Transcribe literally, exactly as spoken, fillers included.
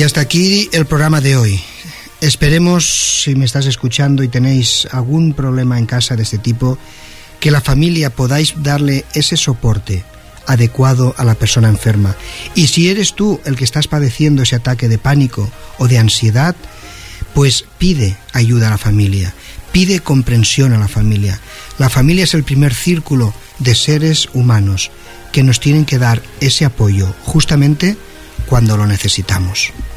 Y hasta aquí el programa de hoy. Esperemos, si me estás escuchando y tenéis algún problema en casa de este tipo, que la familia podáis darle ese soporte adecuado a la persona enferma. Y si eres tú el que estás padeciendo ese ataque de pánico o de ansiedad, pues pide ayuda a la familia, pide comprensión a la familia. La familia es el primer círculo de seres humanos que nos tienen que dar ese apoyo justamente cuando lo necesitamos.